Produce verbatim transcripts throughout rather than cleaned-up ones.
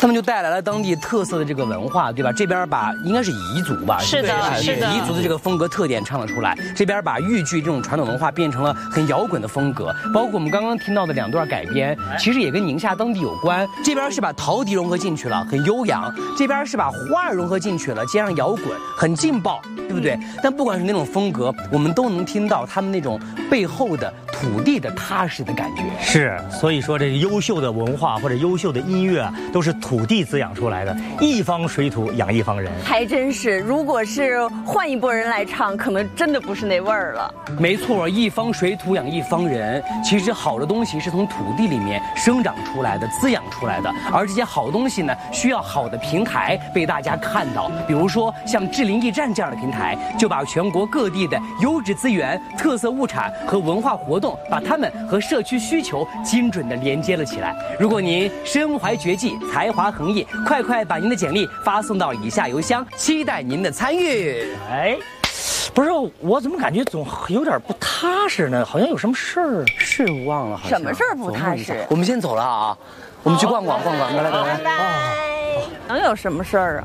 他们就带来了当地特色的这个文化，对吧？这边把应该是彝族吧， 是的，是的， 彝族的这个风格特点唱了出来。这边把豫剧这种传统文化变成了很摇滚的风格，包括我们刚刚听到的两段改编，其实也跟宁夏当地有关。这边是把陶笛融合进去了，很悠扬；这边是把花儿融合进去了，加上摇滚，很劲爆，对不对？但不管是哪种风格，我们都能听到他们那种背后的土地的踏实的感觉。 是，所以说这优秀的文化或者优秀的音乐啊，都是土地滋养出来的，一方水土养一方人。 还真是，如果是换一拨人来唱，可能真的不是那味儿了。 没错，一方水土养一方人。其实好的东西是从土地里面生长出来的，滋养出来的，而这些好东西呢，需要好的平台被大家看到。比如说像智林驿站这样的平台，就把全国各地的优质资源、特色物产和文化活动，把它们和社区需求精准地连接了起来。如果您身怀绝技，才华横溢，快快把您的简历发送到以下邮箱，期待您的参与。 哎，不是，我怎么感觉总有点不踏实呢？好像有什么事儿， 是忘了，好像什么事儿不踏实？ 我们先走了啊，我们去逛逛逛逛，来来来， 拜拜。能有什么事儿啊？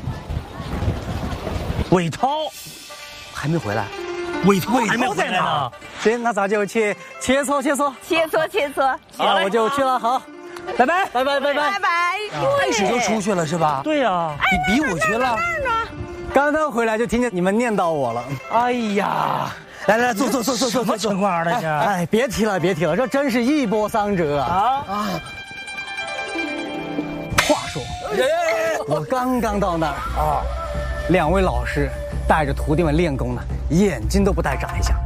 韦涛还没回来。 韦涛还没回来呢。 行，那咱就去切磋切磋， 切磋切磋。 那我就去了，好，拜拜拜拜拜拜拜拜。 开始就出去了是吧？ 对呀， 比比我去了。 刚刚回来就听见你们念叨我了。 哎呀，来来来，坐坐坐坐坐什么情况啊？这是？ 哎，别提了别提了，这真是一波三折啊！啊！话说，我刚刚到那儿啊，两位老师带着徒弟们练功呢，眼睛都不带眨一下。